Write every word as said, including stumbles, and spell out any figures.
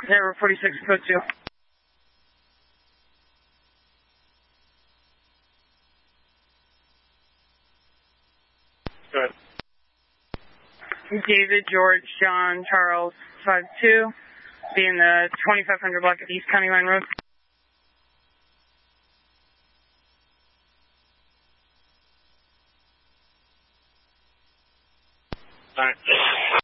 Zero forty-six, code two. Good. David, George, John, Charles, five two. Be in the twenty-five hundred block of East County Line Road. Thanks.